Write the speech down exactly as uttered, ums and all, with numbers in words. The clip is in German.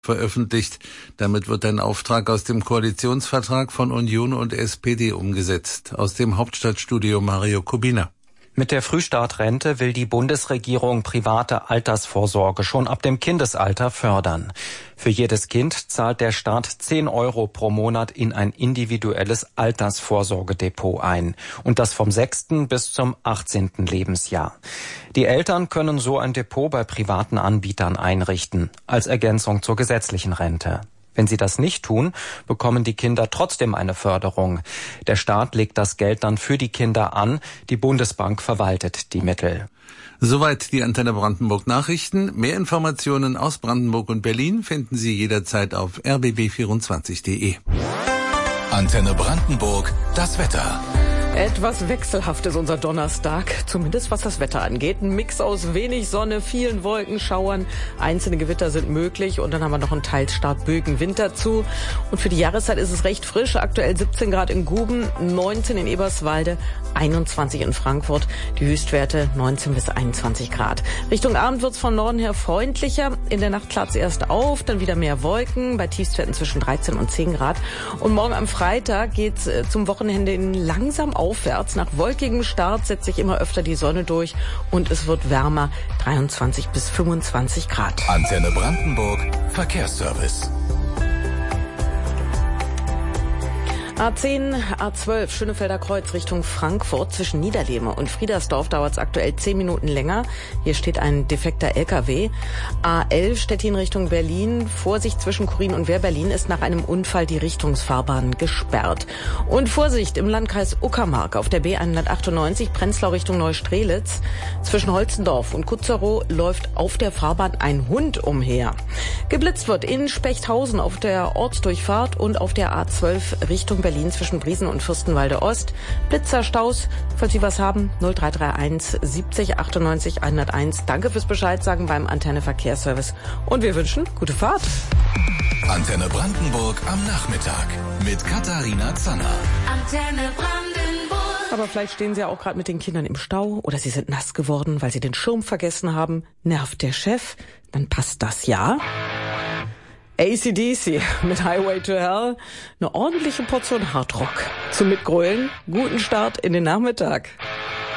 veröffentlicht. Damit wird ein Auftrag aus dem Koalitionsvertrag von Union und S P D umgesetzt. Aus dem Hauptstadtstudio Mario Kubina. Mit der Frühstartrente will die Bundesregierung private Altersvorsorge schon ab dem Kindesalter fördern. Für jedes Kind zahlt der Staat zehn Euro pro Monat in ein individuelles Altersvorsorgedepot ein. Und das vom sechsten bis zum achtzehnten Lebensjahr. Die Eltern können so ein Depot bei privaten Anbietern einrichten, als Ergänzung zur gesetzlichen Rente. Wenn sie das nicht tun, bekommen die Kinder trotzdem eine Förderung. Der Staat legt das Geld dann für die Kinder an, die Bundesbank verwaltet die Mittel. Soweit die Antenne Brandenburg Nachrichten. Mehr Informationen aus Brandenburg und Berlin finden Sie jederzeit auf r b b vierundzwanzig punkt d e. Antenne Brandenburg, das Wetter. Etwas wechselhaft ist unser Donnerstag, zumindest was das Wetter angeht. Ein Mix aus wenig Sonne, vielen Wolkenschauern, einzelne Gewitter sind möglich und dann haben wir noch einen teils stark böigen Wind dazu. Und für die Jahreszeit ist es recht frisch, aktuell siebzehn Grad in Guben, neunzehn in Eberswalde, einundzwanzig in Frankfurt, die Höchstwerte neunzehn bis einundzwanzig Grad. Richtung Abend wird es von Norden her freundlicher, in der Nacht klart es erst auf, dann wieder mehr Wolken, bei Tiefstwerten zwischen dreizehn und zehn Grad. Und morgen am Freitag geht es zum Wochenende in langsam aufwärts. Nach wolkigem Start setzt sich immer öfter die Sonne durch und es wird wärmer, dreiundzwanzig bis fünfundzwanzig Grad. Antenne Brandenburg, Verkehrsservice. A zehn, A zwölf, Schönefelder Kreuz Richtung Frankfurt. Zwischen Niederlehme und Friedersdorf dauert es aktuell zehn Minuten länger. Hier steht ein defekter L K W. A elf, Stettin Richtung Berlin. Vorsicht, zwischen Kurin und Wehr-Berlin ist nach einem Unfall die Richtungsfahrbahn gesperrt. Und Vorsicht im Landkreis Uckermark auf der B hundertachtundneunzig, Prenzlau Richtung Neustrelitz. Zwischen Holzendorf und Kutzerow läuft auf der Fahrbahn ein Hund umher. Geblitzt wird in Spechthausen auf der Ortsdurchfahrt und auf der A zwölf Richtung Berlin. Berlin zwischen Briesen und Fürstenwalde Ost. Blitzerstaus, falls Sie was haben, null drei drei eins siebzig achtundneunzig hunderteins. Danke fürs Bescheid sagen beim Antenne Verkehrsservice. Und wir wünschen gute Fahrt. Antenne Brandenburg am Nachmittag mit Katharina Zanner. Antenne Brandenburg. Aber vielleicht stehen Sie ja auch gerade mit den Kindern im Stau oder Sie sind nass geworden, weil Sie den Schirm vergessen haben. Nervt der Chef? Dann passt das ja. A C D C mit Highway to Hell. Eine ordentliche Portion Hardrock. Zum Mitgrölen. Guten Start in den Nachmittag.